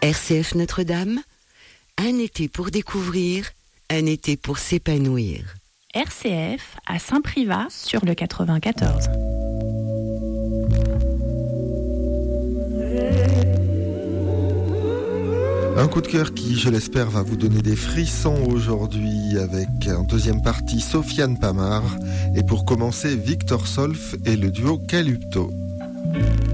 RCF Notre-Dame, un été pour découvrir, un été pour s'épanouir. RCF à Saint-Privat sur le 94. Un coup de cœur qui, je l'espère, va vous donner des frissons aujourd'hui avec en deuxième partie Sofiane Pamar et pour commencer Victor Solf et le duo Calupto.